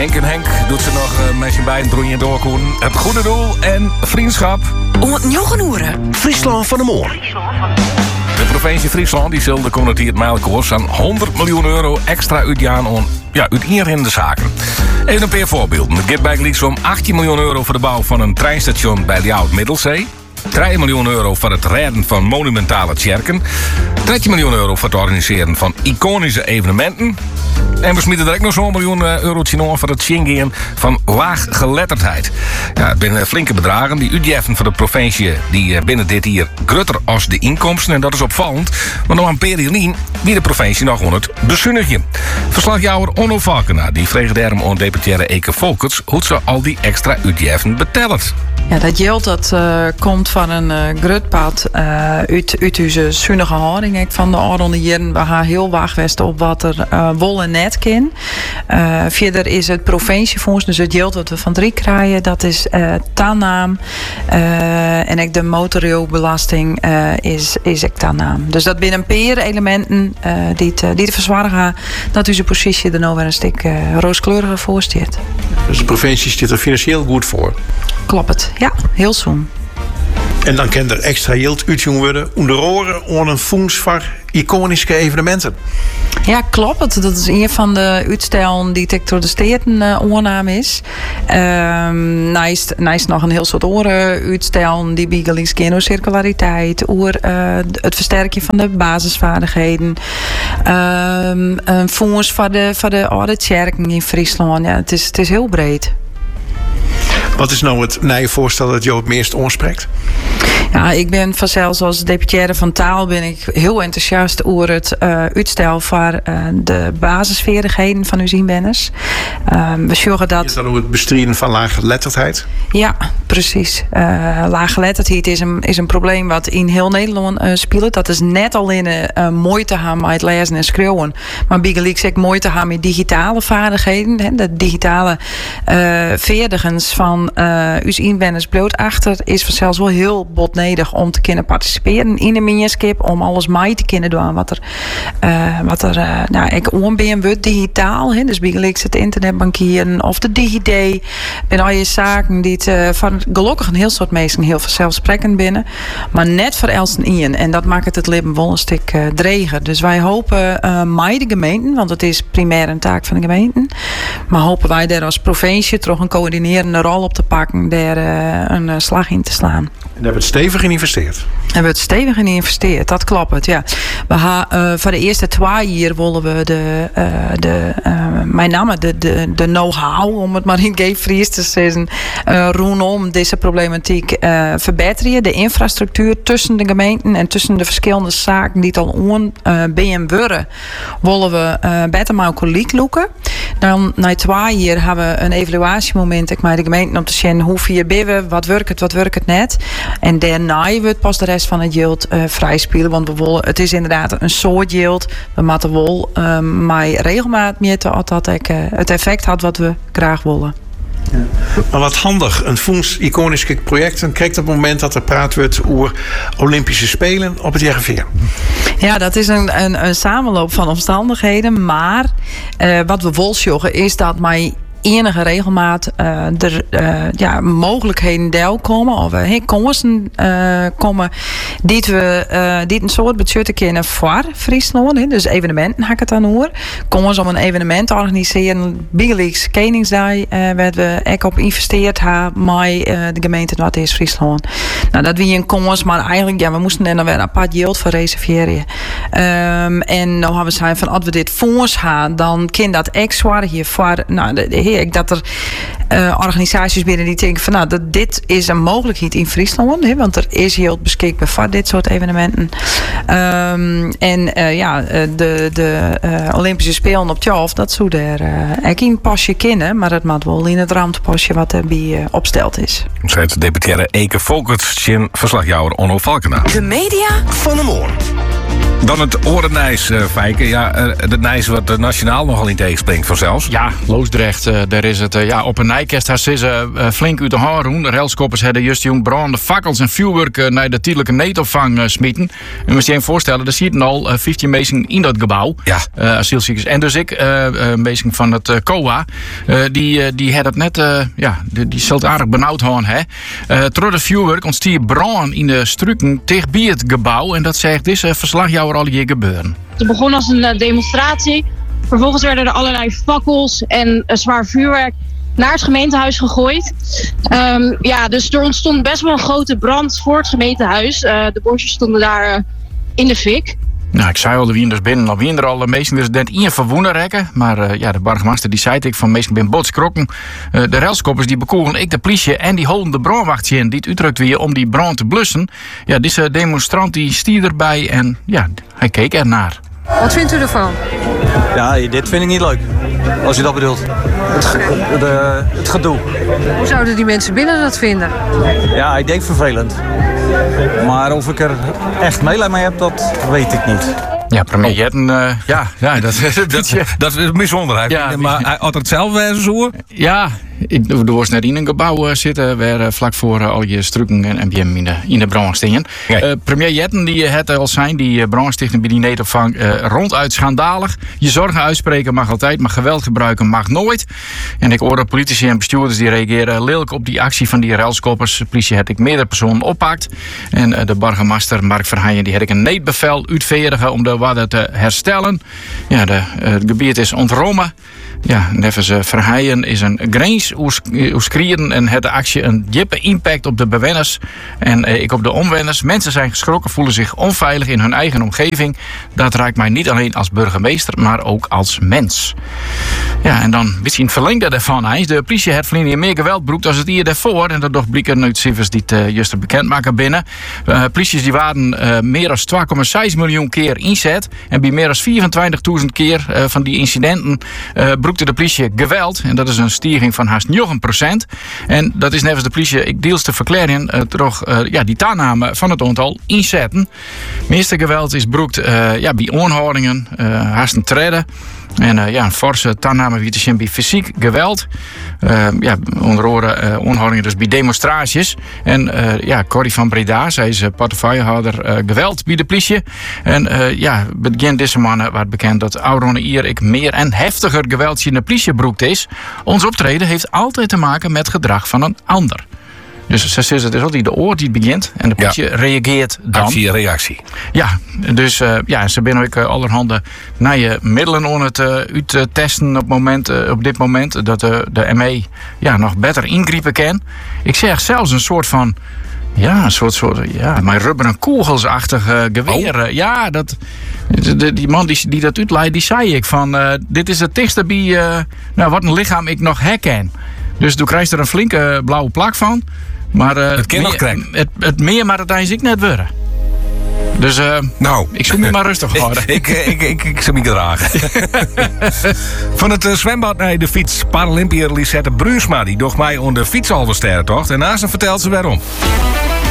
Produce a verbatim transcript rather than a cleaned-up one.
Henk en Henk doet ze nog uh, met zijn beiden broeien doorkoen. Het goede doel en vriendschap. Om het nog een oren. Friesland van de Moor. De provincie Friesland die zal de komende tijd mijlkoers aan honderd miljoen euro extra uitgaan om ja, uit inrijdende zaken. Even een paar voorbeelden. Het gaat bij om achttien miljoen euro voor de bouw van een treinstation bij de Oud-Middelzee. drie miljoen euro voor het redden van monumentale kerken. dertien miljoen euro voor het organiseren van iconische evenementen. En we smieten er ook nog zo'n miljoen euro's in voor het zingen van laaggeletterdheid. Ja, het zijn flinke bedragen die uitgeven voor de provincie die binnen dit jaar groter als de inkomsten. En dat is opvallend, want nog een periode wie de provincie nog gewoon het bezunnigje. Verslagjouwer Onno Valkenaar die vreeg daarom aan deputaire Eke Volkers hoe ze al die extra uitgeven betelt. Ja, dat geld dat uh, komt van een uh, grutpad uh, uit, uit onze zunnige houding ik, van de oude jaren. We gaan heel wacht op wat er uh, wol en net kan. Uh, verder is het provinciefonds, dus het geld dat we van drie krijgen, dat is uh, tanaam. Uh, en ook de motorrijbelasting uh, is, is ook tanaam. Dus dat binnen een paar elementen uh, die, te, die te verzwaren gaan, dat onze positie er nou weer een stuk uh, rooskleuriger voor staat. Dus de provincie zit er financieel goed voor? Klopt het, ja, heel zoen. En dan kan er extra geld uitgegaan worden onder oren aan een fonds voor iconische evenementen. Ja, klopt. Dat is een van de uitstellen die ik door de steden uh, oornaam is. Um, naast, naast nog een heel soort oren uitstellen die bij genocirculariteit, oor uh, het versterken van de basisvaardigheden, um, een fonds voor de, voor de oude kerken in Friesland. Ja, het is, het is heel breed. Wat is nou het nieuwe voorstel dat jou het meest aanspreekt? Ja, ik ben vanzelfs als deputaire van taal ben ik heel enthousiast over het uh, uitstel voor uh, de basisvaardigheden van uw inwoners. Uh, we zorgen dat. Is dat ook het bestrijden van laaggeletterdheid? Ja, precies. Uh, laaggeletterdheid is een, is een probleem wat in heel Nederland uh, speelt. Dat is net alleen uh, mooi te hebben met lezen en schreeuwen, maar bijgelijks ook mooi te hebben met digitale vaardigheden. Hè, de digitale uh, vaardigheden van uh, uw inwoners bloot achter is vanzelfs wel heel botnedig om te kunnen participeren in een minierskip, om alles mee te kunnen doen wat er, uh, wat er uh, nou, ik onbeen wordt digitaal. Hè, dus bijgelijks het internetbankieren of de DigiD. En al je zaken die het uh, van gelukkig een heel soort mensen heel vanzelfsprekend binnen, maar net voor Elsen in. En dat maakt het het leven wel een stuk uh, dreger. Dus wij hopen uh, met de gemeenten, want het is primair een taak van de gemeenten, maar hopen wij daar als provincie toch een coördinerende rol op te pakken, daar uh, een uh, slag in te slaan. En daar hebben we het stevig in geïnvesteerd. En we het stevig in geïnvesteerd, dat klopt. Ja. We gaan uh, voor de eerste twee jaar willen we de, uh, de uh, mijn naam, de, de, de know-how, om het maar in G-Fries te zeggen, uh, rondom deze problematiek uh, verbeteren. De infrastructuur tussen de gemeenten en tussen de verschillende zaken die het al on uh, ben worden, willen we uh, beter met elkaar loeken. Dan na twee jaar hebben we een evaluatiemoment ik met de gemeenten om te zien hoe vier we, wat werkt het, wat werkt het net. En daarna wordt pas de rest van het yield uh, vrij spelen. Want we willen, het is inderdaad een soort yield. We moeten wel uh, maar regelmaat meten dat dat uh, het effect had wat we graag willen. Ja. Maar wat handig, een fonds iconische projecten krijgt op het moment dat er praat wordt over Olympische Spelen op het J G V. Ja, dat is een, een, een samenloop van omstandigheden. Maar uh, wat we willen zeggen is dat mij enige regelmaat uh, er uh, ja, mogelijkheden deel komen of uh, kansen uh, komen die we uh, die een soort budgetten kennen voor Friesland. He. Dus evenementen haak het dan hoor. Komen om een evenement te organiseren. Bigelix Keningsdag uh, werd we ook op investeerd hebben met uh, de gemeente Noord-East-Friesland. Nou, dat wie een kans, maar eigenlijk ja, we moesten er dan weer een apart geld voor reserveren. Um, en nou hebben we zijn van als we dit fonds gaan, dan kan dat extra hier voor nou, de, de ik dat er uh, organisaties binnen die denken van nou, dat dit is een mogelijkheid in Friesland, hè, want er is heel beschikbaar voor dit soort evenementen. Um, en uh, ja, de, de uh, Olympische Spelen op twaalf, dat zou er uh, ook in pasje kennen, maar het moet wel in het ruimtepasje wat erbij uh, opsteld is. Zei de deputaire Eke Volkers, verslagjouwer Onno Valkenaar. De media van de morgen. Dan het Orennijs, uh, Fijke. Ja, uh, het Nijs wat uh, nationaal nogal in tegenspringt vanzelfs. Ja, Loosdrecht, uh, daar is het. Uh, ja, op een nijkest haar ze uh, flink uit de haar doen. De relskoppers hebben juist jong brandende fakkels en vuurwerk uh, naar de tijdelijke neetopvang uh, smieten. En moet je je voorstellen, er zitten al uh, vijftien mensen in dat gebouw. Ja. Uh, asielziekers. En dus ik, uh, uh, mensen van het uh, C O A, uh, die, uh, die had het net, uh, ja, die, die zult aardig benauwd houden, hè. Uh, Door het vuurwerk ontstier brand in de struiken tegen bij het gebouw. En dat zegt dit uh, verslagjouwer al hier gebeuren. Het begon als een demonstratie. Vervolgens werden er allerlei fakkels en zwaar vuurwerk naar het gemeentehuis gegooid. Um, ja, dus er ontstond best wel een grote brand voor het gemeentehuis. Uh, de bosjes stonden daar uh, in de fik. Nou, ik zei al, de wienders binnen, al wiender al meesten dus net in verwoenen rekken. Maar uh, ja, de burgemeester die zei ik van meesten ben botskrokken. Uh, de relskoppers die bekogelden ik de politie en die holden de brandwachtje in die het uitdrukt weer om die brand te blussen. Ja, deze demonstrant die stier erbij en ja, hij keek ernaar. Wat vindt u ervan? Ja, dit vind ik niet leuk. Als u dat bedoelt. Het, ge- de, het gedoe. Hoe zouden die mensen binnen dat vinden? Ja, ik denk vervelend. Maar of ik er echt meelij mee heb, dat weet ik niet. Ja, premier Jetten, uh, ja, ja, dat is een Dat, dat is een bijzonderheid. Ja, maar hij had het zelf wel zo. Ja, ik, er was net in een gebouw uh, zitten waar uh, vlak voor uh, al je struiken en M B M in de, in de brand stingen. Ja. Uh, premier Jetten die het al zijn, die uh, brandstichting bij die neetopvang, uh, ronduit schandalig. Je zorgen uitspreken mag altijd, maar geweld gebruiken mag nooit. En ik hoorde politici en bestuurders die reageren lelijk op die actie van die relskoppers. De politie had ik meerdere personen oppakt. En uh, de burgemeester Mark Verheijen die had ik een neetbevel uitvaardigen om de waarde te herstellen. Ja, de, uh, het gebied is ontromen. Ja, nevens uh, Verheijen is een grens oeskrieren en het de actie een diepe impact op de bewoners en uh, ik op de omwoners. Mensen zijn geschrokken, voelen zich onveilig in hun eigen omgeving. Dat raakt mij niet alleen als burgemeester, maar ook als mens. Ja, en dan beetje in het verlengde daarvan, hij de politie heeft verleden meer geweld broekt als het hier daarvoor. En dat toch blikken uit cijfers die het uh, juist bekendmaken binnen. Uh, polities die waren uh, meer dan twee komma zes miljoen keer inzet. En bij meer dan vierentwintigduizend keer uh, van die incidenten uh, broekte de politie geweld. En dat is een stijging van haast negen procent. En dat is nevens de politie, ik deels te verklaren, uh, toch uh, ja, die toename van het aantal inzetten. Meeste geweld is broekt uh, ja, bij aanhoudingen, uh, haast een treden. En uh, ja, een forse toename wie te zien bij fysiek geweld. Uh, ja, onder andere uh, onhoudingen dus bij demonstraties. En uh, ja, Corrie van Breda, zij is uh, portefeuillehouder uh, geweld bij de politie. En uh, ja, begin deze mannen werd bekend dat Auron hier ik meer en heftiger geweld in de politie broekt is. Ons optreden heeft altijd te maken met gedrag van een ander. Dus ze zegt het is altijd de oor die het begint en de politie ja. reageert dan. Actie en reactie. Ja, dus uh, ja, ze zijn ook uh, allerhande nieuwe middelen om het uh, uit te testen op, moment, uh, op dit moment. Dat uh, de M E ja, nog beter ingrijpen kan. Ik zeg zelfs een soort van, ja, een soort, soort ja, maar rubberen kogelsachtig uh, geweer. Oh. Ja, dat, de, die man die, die dat uitleidt, die zei ik van, uh, dit is het dichtste bij, uh, nou, wat een lichaam ik nog herken. Dus toen krijg je er een flinke blauwe plak van. Maar uh, het kan nog krijgen. Het, het meer, maar uiteindelijk niet worden. Dus uh, nou, ik zou me maar rustig houden. ik, ik, ik, ik, ik zou me gedragen. Van het uh, zwembad naar de fiets. Paralympiër Lisette Bruinsma die doch mij onder de fiets al versterkt, toch? En naast hem vertelt ze waarom.